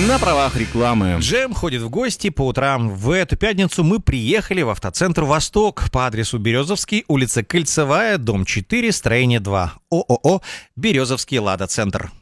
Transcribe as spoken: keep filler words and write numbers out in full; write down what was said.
На правах рекламы. Джем ходит в гости по утрам. В эту пятницу мы приехали в автоцентр «Восток» по адресу Березовский, улица Кольцевая, дом четыре, строение два. ООО «Березовский Лада-центр».